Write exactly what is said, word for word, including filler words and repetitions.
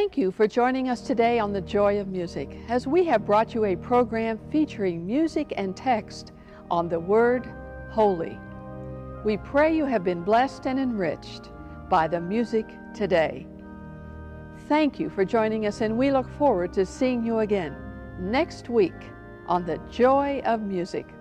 Thank you for joining us today on The Joy of Music, as we have brought you a program featuring music and text on the word holy. We pray you have been blessed and enriched by the music today. Thank you for joining us, and we look forward to seeing you again next week on The Joy of Music.